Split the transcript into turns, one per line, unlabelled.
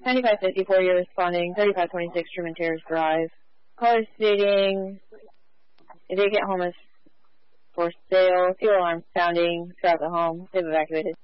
9554, you're responding. 3526 Truman Terrace Drive. Caller stating a vacant home is for sale. Fuel alarm sounding throughout the home. They've evacuated.